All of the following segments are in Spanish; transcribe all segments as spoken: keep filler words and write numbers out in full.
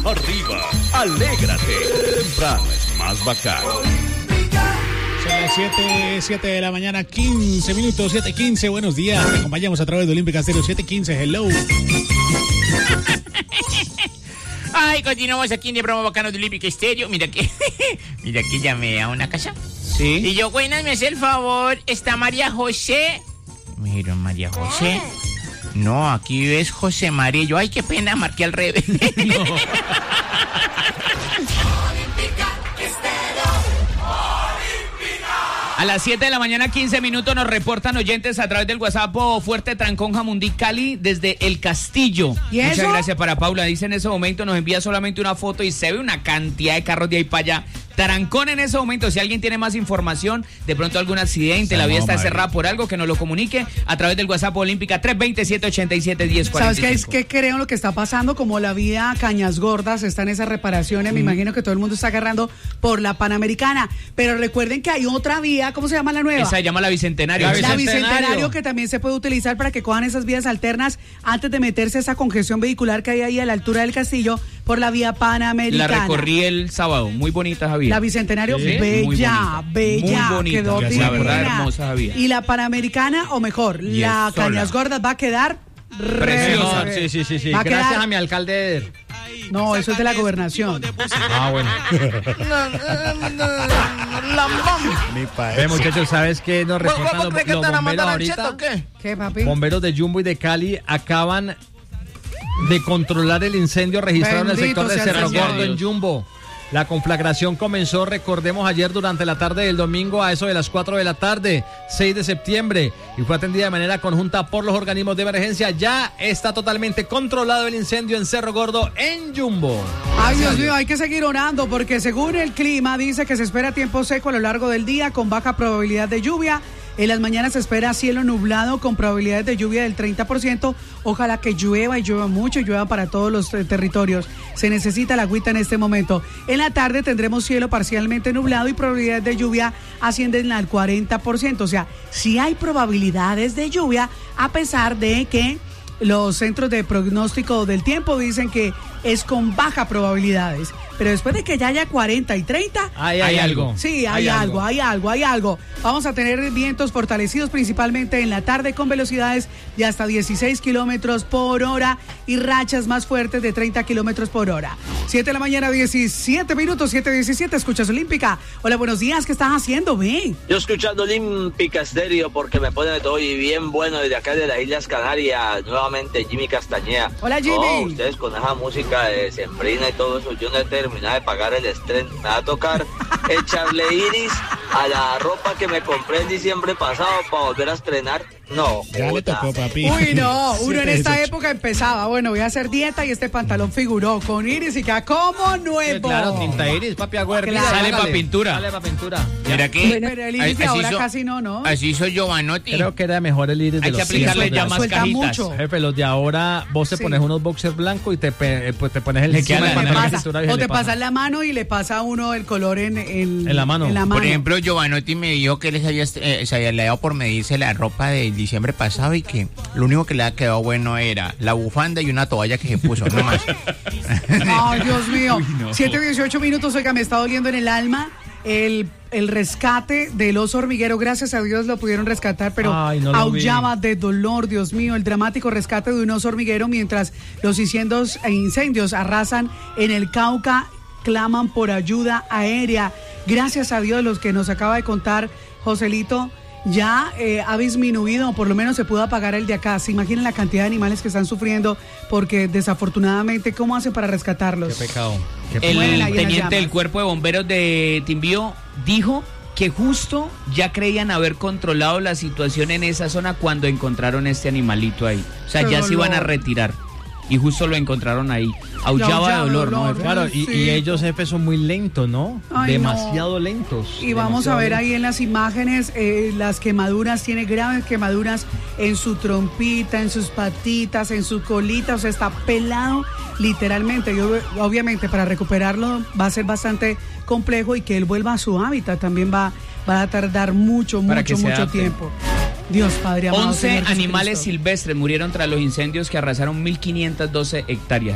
arriba, alégrate. Temprano es más bacano. Son las siete, siete de la mañana, quince minutos, siete quince. Buenos días, te acompañamos a través de Olímpica Stereo siete quince. Hello. Ay, continuamos aquí en el programa bacano de Olímpica Stereo. Mira que, mira que llamé a una casa. Sí. Y yo, buenas, me hace el favor, ¿está María José? Me dijeron, ¿María José? No, aquí es José María. Yo, ay, qué pena, marqué al revés. No. A las siete de la mañana, quince minutos, nos reportan oyentes a través del WhatsApp Fuerte Trancón Jamundí Cali desde El Castillo. ¿Y eso? Muchas gracias para Paula. Dice en ese momento, nos envía solamente una foto y se ve una cantidad de carros de ahí para allá. Trancón en ese momento. Si alguien tiene más información, de pronto algún accidente, la vía está cerrada por algo, que nos lo comunique a través del WhatsApp Olímpica tres dos siete, ocho siete, uno cero cuatro cinco. ¿Sabes qué es que creo lo que está pasando? Como la vía Cañas Gordas está en esas reparaciones, mm. me imagino que todo el mundo está agarrando por la Panamericana. Pero recuerden que hay otra vía, ¿cómo se llama la nueva? Esa se llama la Bicentenario. La Bicentenario. La Bicentenario, que también se puede utilizar para que cojan esas vías alternas antes de meterse a esa congestión vehicular que hay ahí a la altura del Castillo por la vía Panamericana. La recorrí el sábado, muy bonita esa vía. La Bicentenario, sí, bella, muy bella, muy bonita, quedó la verdad, hermosa esa vía. Y la Panamericana, o mejor, y la Cañas Gordas va a quedar preciosa. Sí, sí, sí, sí. Va a Gracias quedar... a mi alcalde Eder. No, eso es de la gobernación. Ah, bueno. Mi país. Ve, muchachos, ¿sabes qué nos reportan los, los bomberos ahorita? ¿Qué? ¿Qué, papi? Bomberos de Jumbo y de Cali acaban de controlar el incendio registrado en el sector de Cerro Gordo en Jumbo. La conflagración comenzó, recordemos, ayer durante la tarde del domingo a eso de las cuatro de la tarde, seis de septiembre, y fue atendida de manera conjunta por los organismos de emergencia. Ya está totalmente controlado el incendio en Cerro Gordo, en Jumbo. Ay, Dios mío, hay que seguir orando porque según el clima dice que se espera tiempo seco a lo largo del día con baja probabilidad de lluvia. En las mañanas se espera cielo nublado con probabilidades de lluvia del treinta por ciento. Ojalá que llueva y llueva mucho y llueva para todos los eh, territorios. Se necesita la agüita en este momento. En la tarde tendremos cielo parcialmente nublado y probabilidades de lluvia ascienden al cuarenta por ciento. O sea, sí hay probabilidades de lluvia a pesar de que los centros de pronóstico del tiempo dicen que es con baja probabilidades. Pero después de que ya haya cuarenta y treinta... Ahí hay, hay algo. Sí, hay, hay algo, algo, hay algo, hay algo. Vamos a tener vientos fortalecidos principalmente en la tarde con velocidades de hasta dieciséis kilómetros por hora y rachas más fuertes de treinta kilómetros por hora. siete de la mañana, diecisiete minutos, siete diecisiete, escuchas Olímpica. Hola, buenos días, ¿qué estás haciendo, ven? Yo escuchando Olímpica Stereo porque me pone todo y bien bueno desde acá de las Islas Canarias. Nuevamente Jimmy Castañeda. Hola, Jimmy. Oh, ustedes con esa música de sembrina y todo eso, yo no he terminado de pagar el estreno. Me va a tocar echarle iris a la ropa que me compré en diciembre pasado para volver a estrenar. No, ya le tocó, papi. Uy, no, uno en esta época empezaba, bueno, voy a hacer dieta y este pantalón figuró con iris y queda como nuevo. Sí, claro, tinta iris, papi, agüero. Claro, sale para pintura. Sale para pintura. Mira que... Bueno, pero el iris de ahora so, casi no, ¿no? Así soy Giovanotti. Creo que era mejor el iris de Hay los que aplicarle ya más cajitas. Mucho. Jefe, los de ahora, vos te sí. pones unos boxers blancos y te, pues, te pones el encima de la pintura. O te pasas la mano y le pasa a uno el color en, en, en, la mano. en la mano. Por ejemplo, Giovanotti me dijo que les había, eh, se había dado por medirse la ropa de diciembre pasado y que lo único que le ha quedado bueno era la bufanda y una toalla que se puso, no más. Ay, Dios mío. Uy, no. siete dieciocho minutos, oiga, me está doliendo en el alma el, el rescate del oso hormiguero. Gracias a Dios lo pudieron rescatar, pero Ay, no aullaba vi. de dolor, Dios mío. El dramático rescate de un oso hormiguero mientras los incendios, incendios arrasan en el Cauca, claman por ayuda aérea. Gracias a Dios, los que nos acaba de contar Joselito, ya eh, ha disminuido, o por lo menos se pudo apagar el de acá. Se imaginan la cantidad de animales que están sufriendo porque desafortunadamente, ¿cómo hacen para rescatarlos? Qué pecado. Qué pecado. El teniente del Cuerpo de Bomberos de Timbío dijo que justo ya creían haber controlado la situación en esa zona cuando encontraron este animalito ahí. O sea, Qué ya dolor. se iban a retirar. Y justo lo encontraron ahí. Aullaba de dolor, ¿no? Claro, y, sí. y ellos, jefe, son muy lentos, ¿no? Ay, Demasiado no. lentos. Y vamos a ver lentos. ahí en las imágenes eh, las quemaduras, tiene graves quemaduras en su trompita, en sus patitas, en su colita, o sea, está pelado literalmente. Y obviamente para recuperarlo va a ser bastante complejo y que él vuelva a su hábitat también va, va a tardar mucho, para mucho, mucho adapte. tiempo. Dios Padre amado. once animales silvestres murieron tras los incendios que arrasaron mil quinientas doce hectáreas, jefe.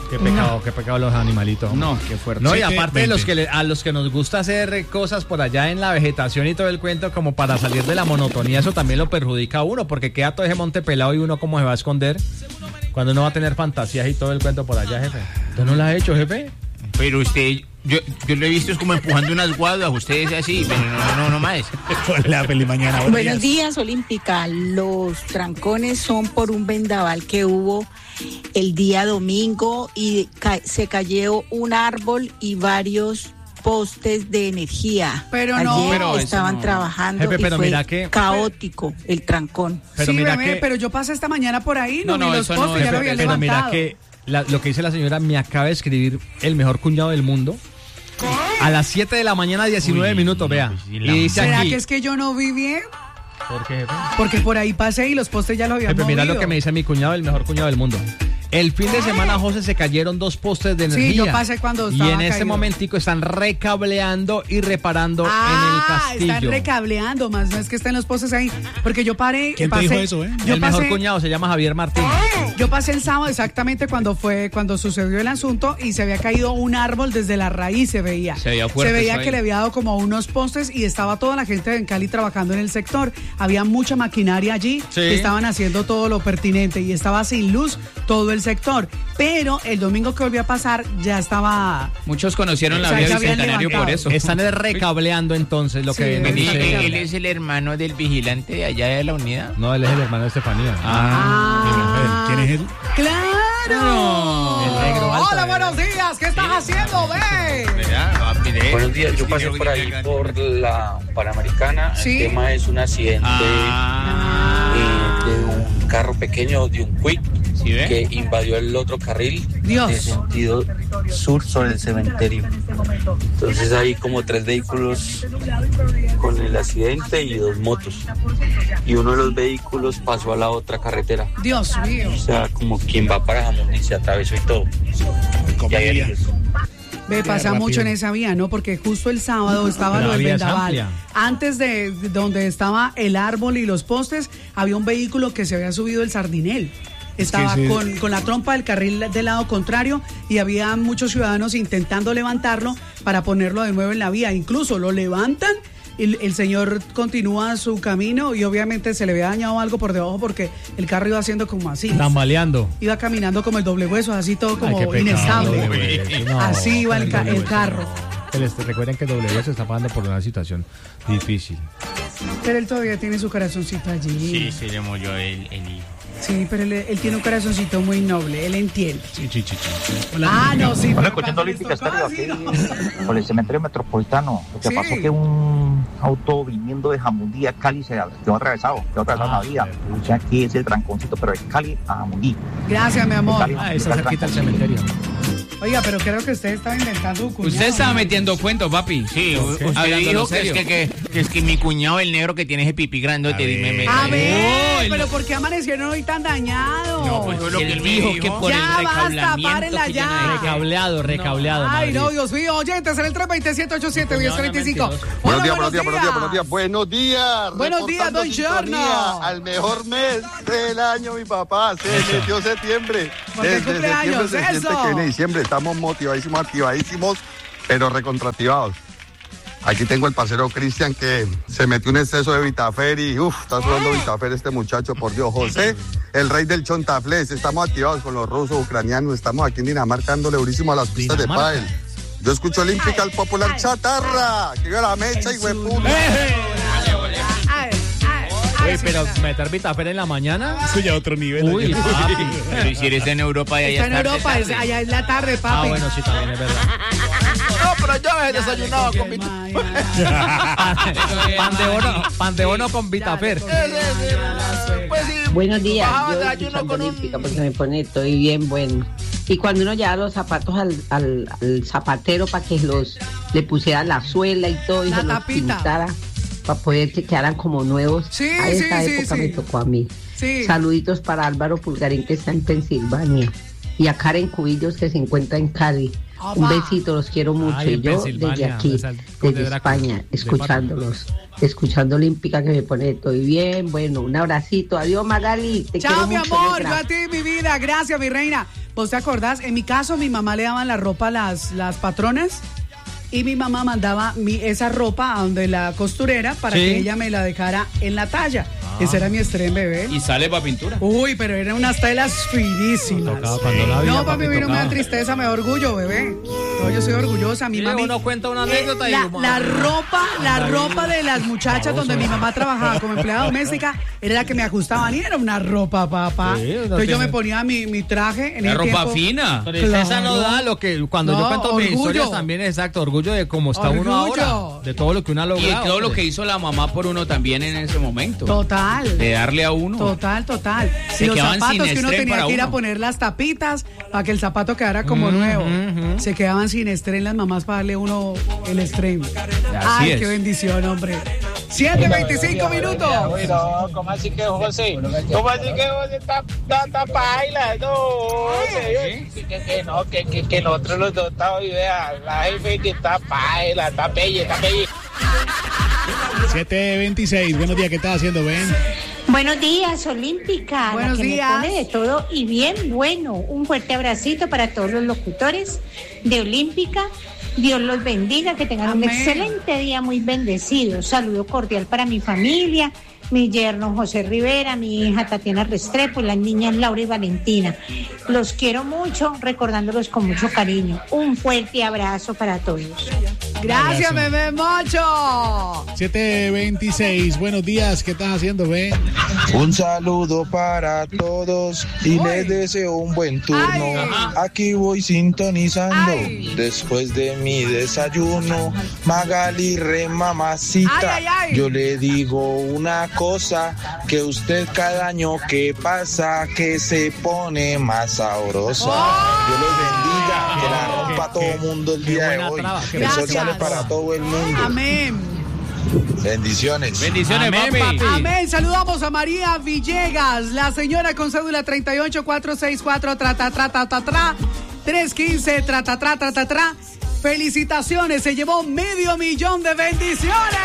Qué pecado, no. qué pecado los animalitos. No, qué fuerte. No, y aparte de los que le, a los que nos gusta hacer cosas por allá en la vegetación y todo el cuento como para salir de la monotonía, eso también lo perjudica a uno, porque queda todo ese monte pelado y uno cómo se va a esconder cuando uno va a tener fantasías y todo el cuento por allá, jefe. ¿Usted no lo ha hecho, jefe? Pero usted, yo, yo lo he visto es como empujando unas guaduas, ustedes así, pero no, no, no más. Hola, feliz mañana. Buenos, Buenos días. días, Olímpica. Los trancones son por un vendaval que hubo el día domingo y ca- se cayó un árbol y varios postes de energía. Pero no. Ayer Pero estaban no. trabajando Jefe, y pero fue mira que, caótico el trancón. Pero sí, mira bebé, que, pero yo pasé esta mañana por ahí, no, no, vi no, los eso postes, no, ya lo jefe, habían pero levantado. mira que la, lo que dice la señora me acaba de escribir el mejor cuñado del mundo. A las siete de la mañana, diecinueve Uy, minutos, vea. pues, Y dice ¿Será aquí, que es que yo no vi bien? ¿por qué, jefe? Porque por ahí pasé y los postes ya lo habían Jefe, movido. mira lo que me dice mi cuñado, el mejor cuñado del mundo. El fin de semana, José, se cayeron dos postes de energía. Sí, yo pasé cuando Y estaba en este caído. momentico están recableando y reparando Ah, en el castillo. están recableando, más no es que estén los postes ahí. Porque yo paré. ¿Quién te pasé, dijo eso, eh? Yo el pasé, mejor cuñado se llama Javier Martín. Yo pasé el sábado exactamente cuando fue, cuando sucedió el asunto y se había caído un árbol desde la raíz, se veía. Se veía fuerte Se veía eso que ahí. le había dado como unos postes y estaba toda la gente en Cali trabajando en el sector. Había mucha maquinaria allí Sí. que estaban haciendo todo lo pertinente y estaba sin luz todo el sector. Pero el domingo que volvió a pasar ya estaba... Muchos conocieron la O sea, vía ya del habían Bicentenario por levantado. eso. Están recableando entonces lo Sí, que me están dice. recableando. Él es el hermano del vigilante de allá de la unidad. No, él es el hermano de Estefanía. Ah, ¿Quién es él? ¡Claro! El negro alto, Hola, eh. buenos días. ¿Qué estás haciendo, ve? Buenos días, yo pasé por ahí por la Panamericana. Sí. El tema es un accidente Ah, eh, de un carro pequeño, de un Quick, ¿Sí ve? que invadió el otro carril Dios. de sentido sur sobre el cementerio. Entonces hay como tres vehículos con el accidente y dos motos. Y uno de los vehículos pasó a la otra carretera. Dios mío. O sea, como quien va para Jamón y se atravesó y todo. Y hay heridos. Ve, pasa rápido. mucho en esa vía, ¿no? Porque justo el sábado estaba Pero lo la del vía es vendaval. amplia. Antes de donde estaba el árbol y los postes, había un vehículo que se había subido el Sardinel. Estaba sí. con, con la trompa del carril del lado contrario y había muchos ciudadanos intentando levantarlo para ponerlo de nuevo en la vía. Incluso lo levantan. El, el señor continúa su camino y obviamente se le había dañado algo por debajo porque el carro iba haciendo como así. Tambaleando. Iba caminando como el doble hueso, así todo como Ay, qué pecado, inestable. doble hueso. No, así iba el, ca- doble el hueso, carro. no. Que les- recuerden que el W se está pasando por una situación difícil. Pero él todavía tiene su corazoncito allí. Sí, se le murió el, el hijo. Sí, pero él, él tiene un corazoncito muy noble, él entiende. Sí, sí, sí, sí. Ah, no, sí. Hola, pero escuchando cuando les Olímpica tocó Estéreo así, aquí no. por el cementerio metropolitano. Lo que Sí. pasó es que un auto viniendo de Jamundí a Cali se quedó atravesado, quedó atravesado Ah, la vía. O sea, aquí es el tranconcito, pero es Cali a Jamundí. Gracias, mi amor. Ah, está cerquita el cementerio. Oiga, pero creo que usted estaba inventando un cuñado. usted estaba metiendo cuento, papi. Sí, usted Hablándolo dijo que es serio. que, que, que es que mi cuñado, el negro que tiene ese pipí grandote, dime, me- A ver, Uy, pero ¿por qué amanecieron hoy tan dañados? No, pues fue lo que Él él me dijo dijo. que por Ya, el basta, recablamiento párenla que ya. llena de- Recableado, recableado. Ay, Madrid. no, Dios mío, oyentes, en el tres dos siete, ocho siete, diez cuarenta y cinco. Buenos días, buenos días, buenos días, buenos días, buenos días. Buenos días, Reportando don sintonía Giorno. Al mejor mes del año, mi papá. Se Eso. metió septiembre. ¿Por qué Desde cumpleaños? septiembre se siente Eso. que viene diciembre. Estamos motivadísimos, activadísimos, pero recontractivados. Aquí tengo el parcero Cristian que se metió un exceso de Vitafer y uff, está sudando Vitafer este muchacho, por Dios. José, el rey del Chontafles. Estamos activados con los rusos, ucranianos. Estamos aquí en Dinamarca dándole durísimo a las pistas de Dinamarca. pádel. Yo escucho Olímpica, el popular chatarra. Que viva la mecha y hueputa. Ay, ay, ay, Uy, sí, pero está. meter Vitafer en la mañana. Eso ya otro nivel. Uy, allá. papi. Pero si eres en Europa y allá Está en tarde, Europa, es- tarde. allá es la tarde, Ah, papi. bueno, sí, también es verdad. No, pero yo me he desayunado con mi... Pan de bono, pan de bono con Vitafer. Pues sí, Buenos días, bajaba yo de escuchando ayuno con un- Olímpica porque me pone, estoy bien bueno. Y cuando uno lleva los zapatos al, al, al zapatero para que los le pusiera la suela y todo y La se los tapita. pintara para poder que quedaran como nuevos. Sí, a sí, esa sí, época sí. me tocó a mí. Sí. Saluditos para Álvaro Pulgarín que está en Pensilvania y a Karen Cubillos que se encuentra en Cali. Un besito, los quiero mucho. Ay, y yo desde aquí, desde España, escuchándolos, escuchando Olímpica que me pone estoy bien. Bueno, un abracito. Adiós, Magali. Te Chao, quiero mi mucho, amor. negra. Yo a ti, mi vida. Gracias, mi reina. ¿Vos te acordás? En mi caso, mi mamá le daban la ropa a las, las patronas. Y mi mamá mandaba mi, esa ropa a donde la costurera para ¿Sí? que ella me la dejara en la talla. Ah. Ese era mi estreno, bebé. Y sale para pintura. Uy, pero eran unas telas finísimas. Tocaba cuando la había, No, papi, papi, a mí no me da tocaba. tristeza, me da orgullo, bebé. No, yo soy orgullosa. Mi Sí, mami. uno cuenta una anécdota y la, como- la ropa, la David. ropa de las muchachas donde mi mamá trabajaba como empleada doméstica era la que me ajustaban y era una ropa, papá. Sí, no Entonces yo tiene- me ponía mi, mi traje en La el ropa tiempo. fina. Princesa no da lo que cuando No, yo cuento mis orgullo. historias también es exacto, orgullo de cómo está uno Orgullo. ahora, de todo lo que uno ha Y logrado. todo lo hombre. que hizo la mamá por uno también en ese momento. Total. De darle a uno. Total, total. Se Y los quedaban zapatos sin que uno estrés tenía para que ir a uno. poner las tapitas para que el zapato quedara como nuevo. Se quedaban sin estrés las mamás para darle uno el estrés. Ay, es. qué bendición, hombre. siete veinticinco minutos. No, ¿cómo así que José? ¿Cómo así que José está, está, está paila? No, José, que, que no, que, que, que nosotros los dos estamos, y vea, la jefe que está paila, está pelle, está pelle. siete veintiséis, buenos días, ¿qué estás haciendo, Ben? Buenos días, Olímpica. Buenos la que días. me pone de todo y bien bueno. Un fuerte abracito para todos los locutores de Olímpica. Dios los bendiga, que tengan Amén. un excelente día, muy bendecido. Saludo cordial para mi familia, mi yerno José Rivera, mi hija Tatiana Restrepo y las niñas Laura y Valentina. Los quiero mucho, recordándolos con mucho cariño. Un fuerte abrazo para todos. Gracias, Abrazo. bebé Mocho. siete veintiséis, buenos días, ¿qué estás haciendo, Ben? Un saludo para todos y les deseo un buen turno. Ay. Aquí voy sintonizando Ay. después de mi desayuno. Magali re mamacita, Ay, ay, ay. yo le digo una cosa, que usted cada año que pasa que se pone más sabrosa. Oh. Dios les bendiga, que la rompa todo el mundo el día de buena hoy. traba, qué El sol Gracias. sale para todo el mundo. Amén. Bendiciones. Bendiciones, Amén, papi. papi. Amén. Saludamos a María Villegas, la señora con cédula treinta y ocho cuatrocientos sesenta y cuatro, trata, trata, trata, tra, trescientos quince, trata, trata, trata, tra. Felicitaciones, se llevó medio millón de bendiciones.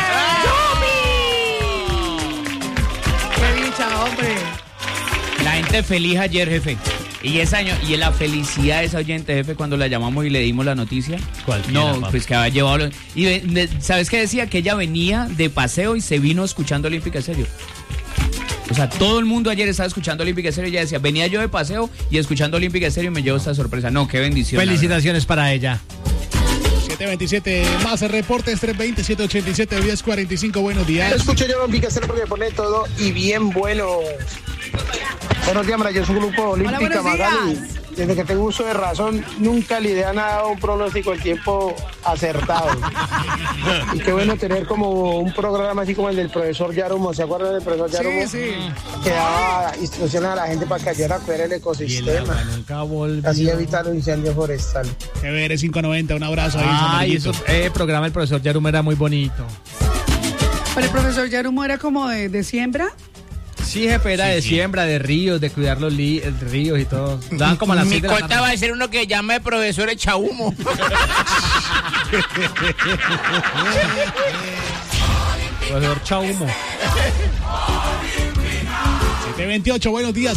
¡Qué dicha, hombre! La gente feliz ayer, jefe. Y ese año, y la felicidad de esa oyente, jefe, cuando la llamamos y le dimos la noticia. Cualquiera, No, papi. pues que había llevado. los- Y de- de- ¿sabes qué decía? Que ella venía de paseo y se vino escuchando Olímpica Estéreo. O sea, todo el mundo ayer estaba escuchando Olímpica Estéreo y ella decía, venía yo de paseo y escuchando Olímpica Estéreo y me llevó esta sorpresa. No, qué bendición. la Felicitaciones para ella. siete veintisiete, más reportes, tres veinte, siete ochenta y siete, diez cuarenta y cinco, buenos días. Escucho yo Olímpica Estéreo porque me pone todo y bien bueno. Buenos días, Mara, yo soy Grupo Olímpica, buenos Magali. días. Desde que tengo uso de razón, nunca le idea nada un pronóstico del tiempo acertado. Y qué bueno tener como un programa así como el del profesor Yarumo. ¿Se acuerdan del profesor Yarumo? Sí, sí. Que daba instrucciones a la gente para que ayudara a cuidar el Y el ecosistema. agua nunca volvió. Así evitar un incendio forestal. G B R quinientos noventa, un abrazo ahí. San Ay, Miguelito. eso, eh, programa el profesor Yarum era muy bonito. Pero el profesor Yarumo era como de, de siembra. Sí, jefe, era de siembra, de ríos, de cuidar los li- eh, ríos y todo. Daban como a las Mi seis de la corta va tarde. a ser uno que llama de profesor echa humo. Profesor Chaumo. siete veintiocho, buenos días.